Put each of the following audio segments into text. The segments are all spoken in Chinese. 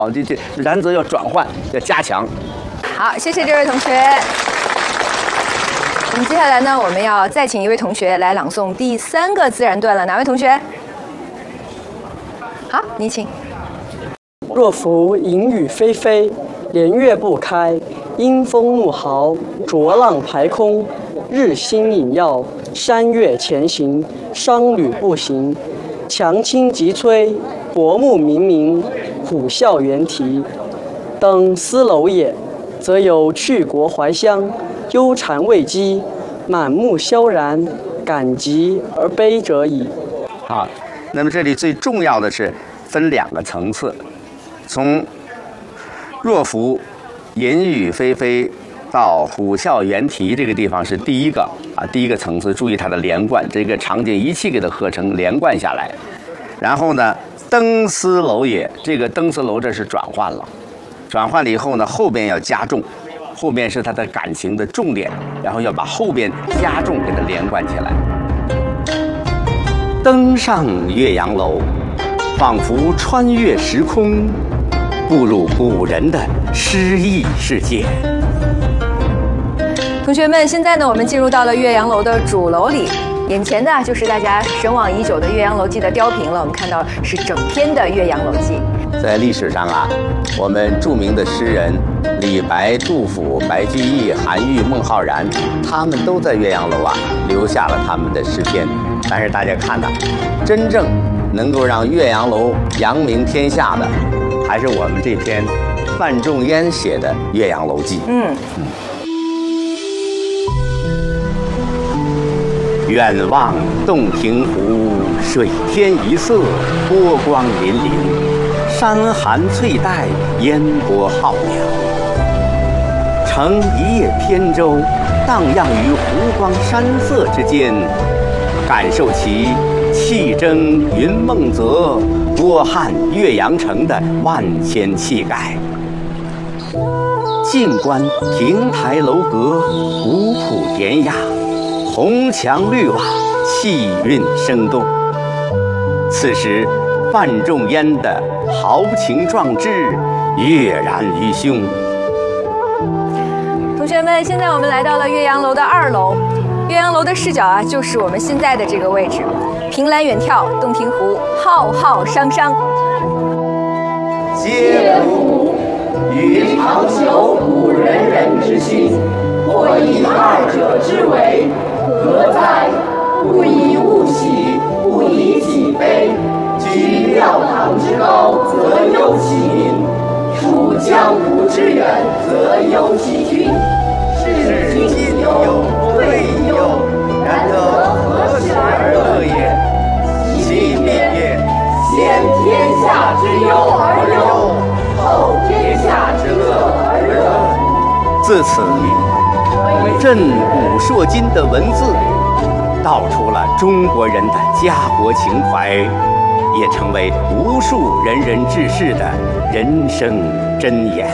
这然则要转换，要加强。 好，谢谢这位同学。那么接下来呢，我们要再请一位同学来朗诵第3个自然段了。哪位同学？好，你请。 若夫淫雨霏霏，连月不开，阴风怒号，浊浪排空，日星隐曜，山岳前行，商旅步行，强倾急摧，薄暮冥冥，虎啸猿啼。登斯楼也，则有去国怀乡，忧谗畏讥，满目萧然，感极而悲者矣。 好，那么这里最重要的是分2个层次，从若夫淫雨霏霏到虎啸猿啼这个地方是第一个层次，注意它的连贯，这个场景一气给它合成连贯下来。然后呢，登斯楼也，这个登斯楼这是转换了，转换了以后呢，后边要加重，后边是它的感情的重点，然后要把后边加重给它连贯起来。登上岳阳楼，仿佛穿越时空，步入古人的诗意世界。 同学们，现在呢，我们进入到了岳阳楼的主楼里，眼前的就是大家神往已久的《岳阳楼记》的雕屏了。我们看到是整篇的《岳阳楼记》。 在历史上我们著名的诗人李白、杜甫、白居易、韩愈、孟浩然，他们都在岳阳楼留下了他们的诗篇。但是大家看真正能够让岳阳楼扬名天下的，还是我们这篇范仲淹写的《岳阳楼记》。远望洞庭湖，水天一色，波光粼粼，山寒翠带，烟波浩渺。乘一叶扁舟，荡漾于湖光山色之间，感受其气蒸云梦泽，波撼岳阳城的万千气概。近观亭台楼阁，古朴典雅，红墙绿瓦，气韵生动。此时范仲淹的豪情壮志跃然于胸。 同学们，现在我们来到了岳阳楼的2楼。岳阳楼的视角就是我们现在的这个位置，凭栏远眺洞庭湖，浩浩汤汤。 嗟夫！予尝求古仁人之心，或以2者之为，何哉？不以物喜，不以己悲。居庙堂之高，则忧其民；处江湖之远，则忧其君。是进忧，退忧，然则何时而乐也？其灭，先天下之忧而忧，后天下之乐而乐。 自此，震古烁今的文字，道出了中国人的家国情怀，也成为无数仁人志士的人生箴言。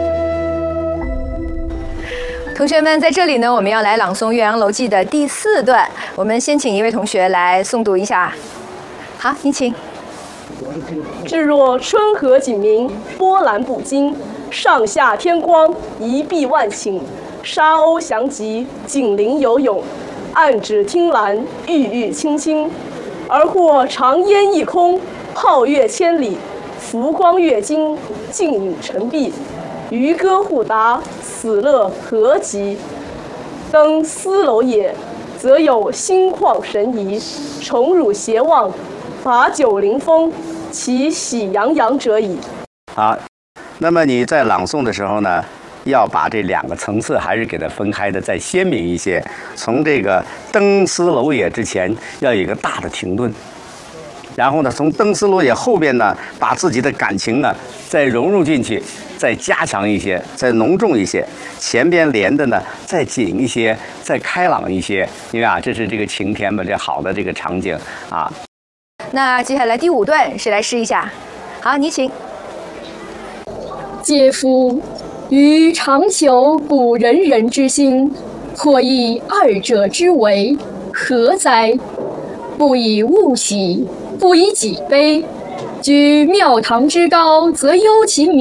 同学们，在这里呢，我们要来朗诵《岳阳楼记》的第4段。我们先请一位同学来诵读一下。好，你请。 至若春和景明，波澜不惊；上下天光，一碧万顷。沙鸥翔集，锦鳞游泳，岸芷汀兰，郁郁青青。而或长烟一空，皓月千里，浮光跃金，静影沉璧。渔歌互答，此乐何极！登斯楼也，则有心旷神怡，宠辱偕忘，把酒临风，其喜洋洋者矣。 好，那么你在朗诵的时候呢，要把这2个层次还是给它分开的再鲜明一些。从这个登斯楼也之前，要有一个大的停顿。然后呢，从登斯楼也后边呢，把自己的感情呢再融入进去，再加强一些，再浓重一些。前边连的呢再紧一些，再开朗一些。因为这是这个晴天嘛，这好的这个场景啊。 那接下来第5段，谁来试一下？好，你请。 嗟夫！予尝求古仁人之心，或以2者之为，何哉？不以物喜，不以己悲。居庙堂之高，则忧其民；